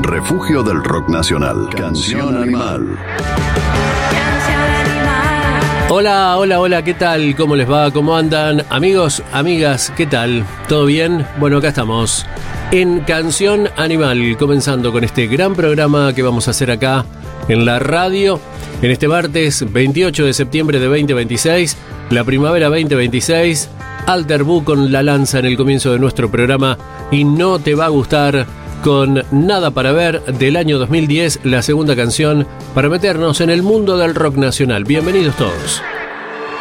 refugio del rock nacional. Canción Animal. Hola, ¿qué tal? ¿Cómo les va? ¿Cómo andan? Amigos, amigas, ¿qué tal? ¿Todo bien? Bueno, acá estamos en Canción Animal, comenzando con este gran programa que vamos a hacer acá en la radio, en este martes 28 de septiembre de 2026, la primavera 2026, Alter Bu con La Lanza en el comienzo de nuestro programa, y no te va a gustar, con Nada para Ver del año 2010, la segunda canción para meternos en el mundo del rock nacional. Bienvenidos todos.